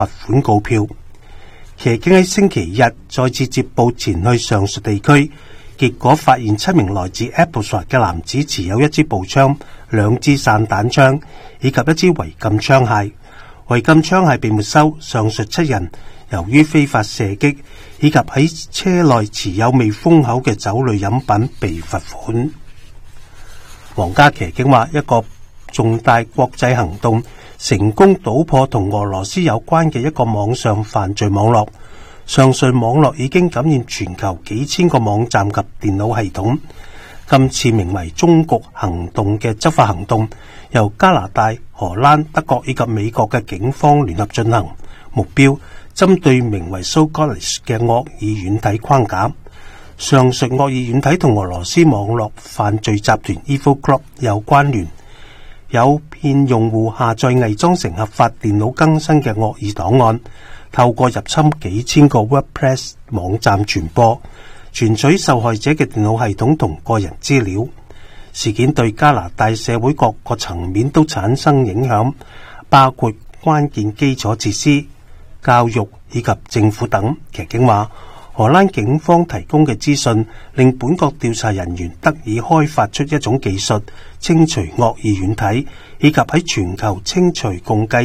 罰款告票。騎警喺星期日再次接報前去上述地區，結果發現7名來自 Applesward 嘅男子持有1支步槍、2支散彈槍以及1支違禁槍械。違禁槍械被沒收，上述7人由於非法射擊以及喺車內持有未封口嘅酒類飲品被罰款。皇家騎警話，一個重大國際行動成功搗破同俄羅斯有關嘅一個網上犯罪網絡，上述網絡已經感染全球幾千個網站及電腦系統。今次名為中國行動嘅執法行動由加拿大、荷蘭、德國以及美國嘅警方聯合進行，目標針對名為 SoGolis 嘅惡意軟體框架。上述惡意軟體同俄羅斯網絡犯罪集團 Evil Group 有關聯，有騙用戶下載偽裝成合法電腦更新嘅惡意檔案，透過入侵幾千個 WordPress 網站傳播，存取受害者嘅電腦系統同個人資料。事件對加拿大社會各個層面都產生影響，包括關鍵基礎設施、教育以及政府等。騎警話，荷蘭警方提供嘅資訊令本國調查人員得以開發出一種技術，清除惡意軟體，以及喺全球清除共計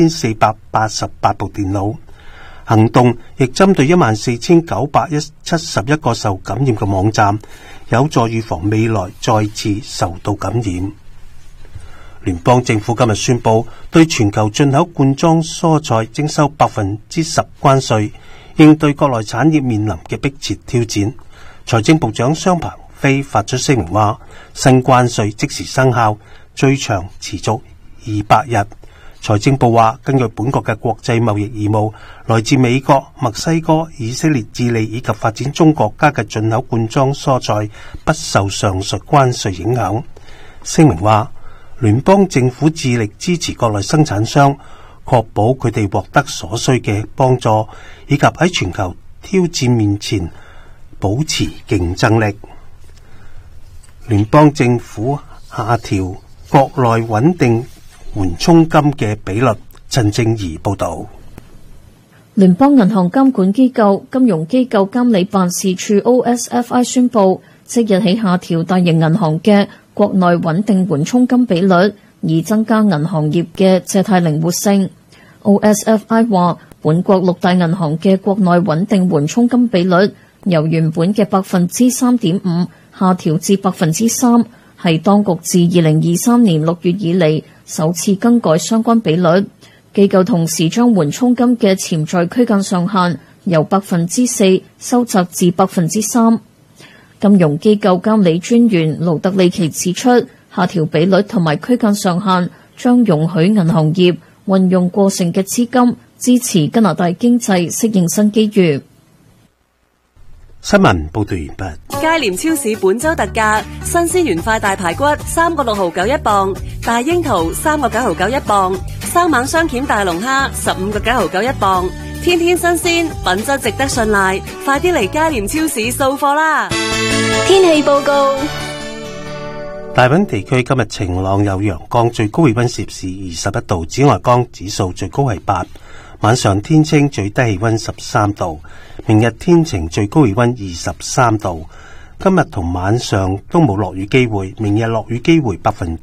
2488部電腦。行動亦針對14971個受感染嘅網站，有助預防未來再次受到感染。聯邦政府今日宣布對全球進口罐裝蔬菜徵收10%關稅，應對國內產業面臨嘅迫切挑戰。財政部長商鵬飛發出聲明話，新關稅即時生效，最長持續200日。財政部話，根據本國嘅國際貿易義務，來自美國、墨西哥、以色列、智利以及發展中國家嘅進口罐裝蔬菜不受上述關稅影響。聲明話，聯邦政府致力支持國內生產商，確保佢哋獲得所需嘅幫助，以及喺全球挑戰面前保持競爭力。聯邦政府下調國內穩定緩衝金嘅比率。陳正儀報道。 聯邦銀行監管機構金融機構監理辦事處 OSFI 宣布，即日起下調大型銀行嘅國內穩定緩衝金比率，以增加銀行業嘅借貸靈活性。OSFI 話，本國6大銀行嘅國內穩定緩衝金比率由原本嘅 3.5% 下調至 3%， 係當局自2023年6月以嚟首次更改相關比率。機構同時將緩衝金嘅潛在區間上限由 4% 收窄至 3%。金融機構監理專員盧特利奇指出，下調比率同埋區間上限將容許銀行業運用過剩嘅資金，支持加拿大經濟適應新機遇。 新聞報道完畢。 佳廉超市本周特價，新鮮原塊大排骨3個6毫9一磅，大櫻桃3個9毫9一磅，生猛雙鉗大龍蝦15個9毫9一磅，天天新鮮，品質值得信賴，快啲嚟佳廉超市掃貨啦！ 天氣報告。 大品地區今日晴朗有陽光，最高氣溫攝氏21度，紫外光指數最高係8。晚上天清，最低氣溫13度。明日天晴，最高氣溫23度。今日同晚上都冇落雨機會，明日落雨機會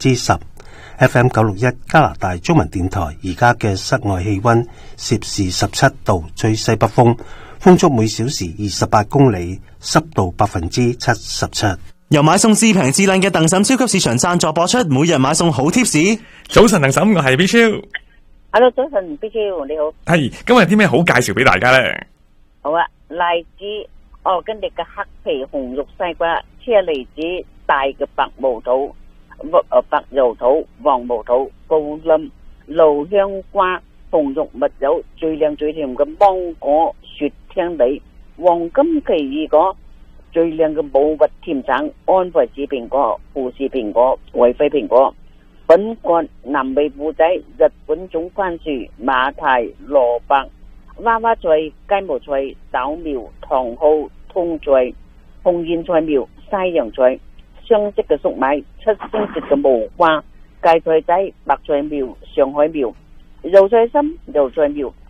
10%。FM 961加拿大中文電台，而家嘅室外氣溫攝氏17度，吹西北風，風速每小時28公里，濕度77%。 由買餸至平至靚嘅鄧嬸超級市場贊助播出，每日買餸好貼士。 早晨，鄧嬸，我係 B 超。 Hello， 早晨 B 超，你好。 係，今日有啲咩好介紹俾大家咧？ 好啊，荔枝、跟住嘅黑皮紅肉西瓜、車厘子、大嘅白毛肚、白油肚、黃毛肚、布冧、蘆香瓜、紅肉蜜柚，最靚最甜嘅芒果、雪聽梨、黃金奇異果，最靚嘅冇核甜橙、安培子蘋果、富士蘋果、惠妃蘋果、粉葛、南美布仔、日本種番薯、馬蹄、蘿蔔、娃娃菜、雞毛菜、豆苗、糖蒿、通菜、紅莧菜苗、西洋菜、雙色嘅粟米、七星節嘅無瓜、芥菜仔、白菜苗、上海苗、油菜心、油菜苗、